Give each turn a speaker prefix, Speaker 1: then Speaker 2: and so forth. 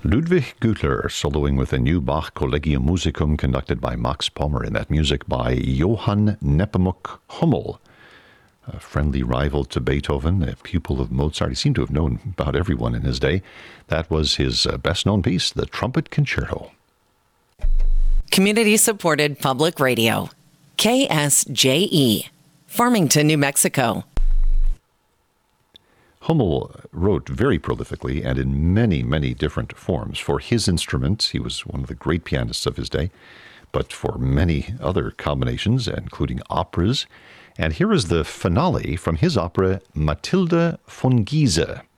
Speaker 1: Ludwig Gütler soloing with a new Bach Collegium Musicum conducted by Max Pommer, in that music by Johann Nepomuk Hummel, a friendly rival to Beethoven, a pupil of Mozart. He seemed to have known about everyone in his day. That was his best-known piece, the Trumpet Concerto.
Speaker 2: Community-supported public radio. KSJE, Farmington, New Mexico.
Speaker 1: Hummel wrote very prolifically and in many, many different forms. For his instrument, he was one of the great pianists of his day, but for many other combinations, including operas. And here is the finale from his opera, Mathilde von Giese.